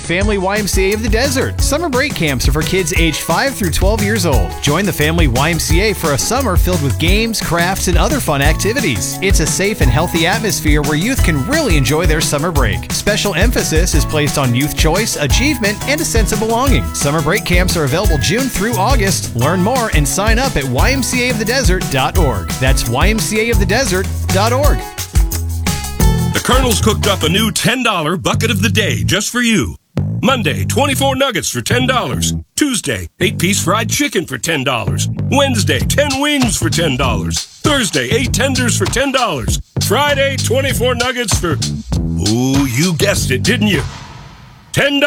Family YMCA of the Desert. Summer break camps are for kids aged 5 through 12 years old. Join the Family YMCA for a summer filled with games, crafts, and other fun activities. It's a safe and healthy atmosphere where youth can really enjoy their summer break. Special emphasis is placed on youth choice, achievement, and a sense of belonging. Summer break camps are available June through August. Learn more and sign up at ymcaofthedesert.org. That's ymcaofthedesert.org. The Colonel's cooked up a new $10 bucket of the day just for you. Monday, 24 nuggets for $10. Tuesday, 8-piece fried chicken for $10. Wednesday, 10 wings for $10. Thursday, 8 tenders for $10. Friday, 24 nuggets for... Ooh, you guessed it, didn't you? $10.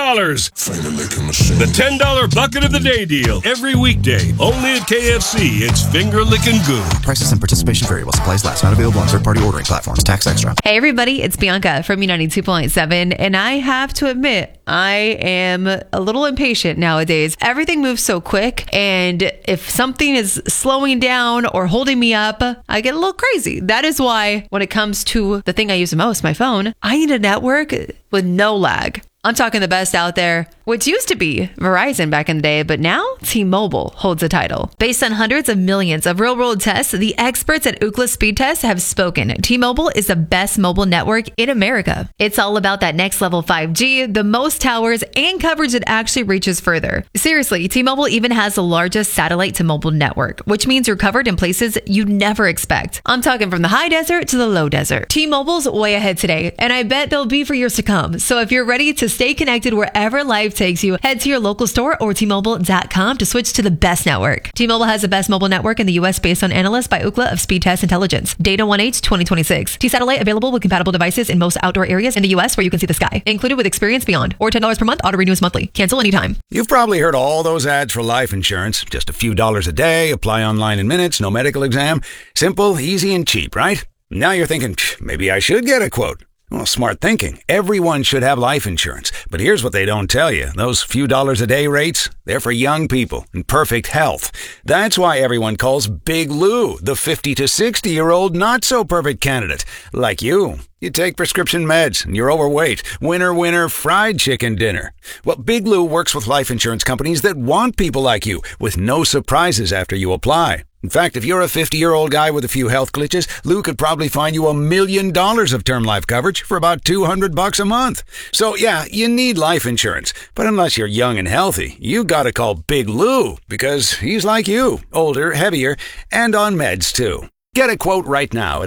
The $10 bucket of the day deal. Every weekday. Only at KFC. It's finger licking good. Prices and participation vary while supplies last. Not available on third-party ordering platforms. Tax extra. Hey, everybody. It's Bianca from U92.7. And I have to admit, I am a little impatient nowadays. Everything moves so quick. And if something is slowing down or holding me up, I get a little crazy. That is why when it comes to the thing I use the most, my phone, I need a network with no lag. I'm talking the best out there, which used to be Verizon back in the day, but now T-Mobile holds the title. Based on hundreds of millions of real-world tests, the experts at Ookla Speed Test have spoken. T-Mobile is the best mobile network in America. It's all about that next level 5G, the most towers, and coverage that actually reaches further. Seriously, T-Mobile even has the largest satellite to mobile network, which means you're covered in places you'd never expect. I'm talking from the high desert to the low desert. T-Mobile's way ahead today, and I bet they'll be for years to come. So if you're ready to stay connected wherever life takes you, head to your local store or T-Mobile.com to switch to the best network. T-Mobile has the best mobile network in the U.S. based on analysts by Ookla of Speed Test Intelligence. Data 1/8/2026. T-Satellite available with compatible devices in most outdoor areas in the U.S. where you can see the sky. Included with Experience Beyond. Or $10 per month. Auto renews monthly. Cancel anytime. You've probably heard all those ads for life insurance. Just a few dollars a day, apply online in minutes, no medical exam. Simple, easy, and cheap, right? Now you're thinking, maybe I should get a quote. Well, smart thinking. Everyone should have life insurance. But here's what they don't tell you. Those few dollars a day rates, they're for young people in perfect health. That's why everyone calls Big Lou the 50 to 60-year-old not-so-perfect candidate. Like you. You take prescription meds and you're overweight. Winner, fried chicken dinner. Well, Big Lou works with life insurance companies that want people like you with no surprises after you apply. In fact, if you're a 50-year-old guy with a few health glitches, Lou could probably find you $1 million of term life coverage for about $200 a month. So yeah, you need life insurance. But unless you're young and healthy, you gotta call Big Lou because he's like you, older, heavier, and on meds too. Get a quote right now at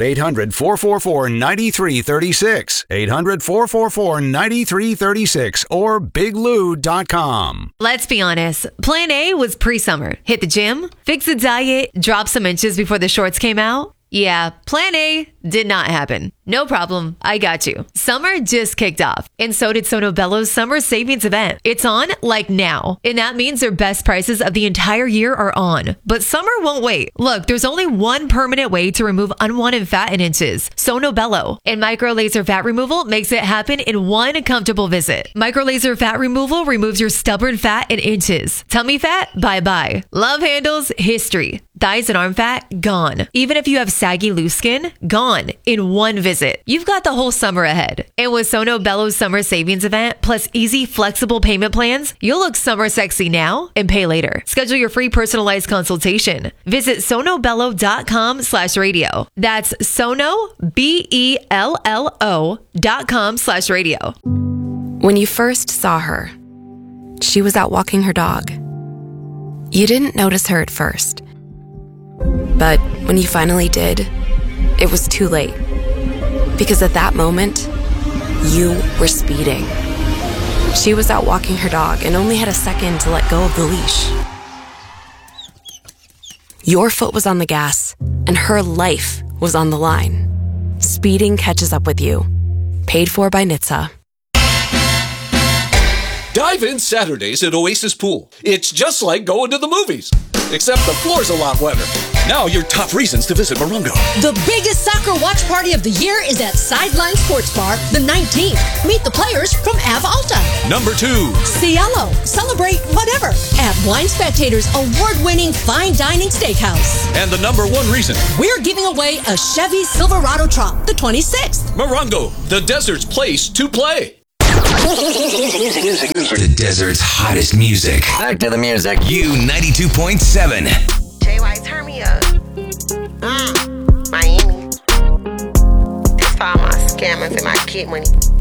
800-444-9336, 800-444-9336, or biglou.com. Let's be honest. Plan A was pre-summer. Hit the gym, fix the diet, drop some inches before the shorts came out. Yeah, Plan A did not happen. No problem. I got you. Summer just kicked off, and so did Sono Bello's summer savings event. It's on like now, and that means their best prices of the entire year are on. But summer won't wait. Look, there's only one permanent way to remove unwanted fat in inches: Sono Bello. And micro laser fat removal makes it happen in one comfortable visit. Micro laser fat removal removes your stubborn fat in inches. Tummy fat? Bye-bye. Love handles? History. Thighs and arm fat? Gone. Even if you have saggy loose skin? Gone in one visit. You've got the whole summer ahead. And with Sono Bello's summer savings event, plus easy, flexible payment plans, you'll look summer sexy now and pay later. Schedule your free personalized consultation. Visit sonobello.com/radio. That's sonobello.com/radio. When you first saw her, she was out walking her dog. You didn't notice her at first. But when you finally did, it was too late. Because at that moment, you were speeding. She was out walking her dog and only had a second to let go of the leash. Your foot was on the gas, and her life was on the line. Speeding catches up with you. Paid for by NHTSA. Dive in Saturdays at Oasis Pool. It's just like going to the movies, except the floor's a lot wetter. Now your top reasons to visit Morongo. The biggest soccer watch party of the year is at Sideline Sports Bar, the 19th. Meet the players from Ave Alta. Number 2. Cielo. Celebrate whatever at Wine Spectator's award-winning fine dining steakhouse. And the number 1 reason. We're giving away a Chevy Silverado Trop, the 26th. Morongo, the desert's place to play. The desert's hottest music. Back to the music. U92.7. JY, turn me up. Miami. That's for all my scammers and my kid money.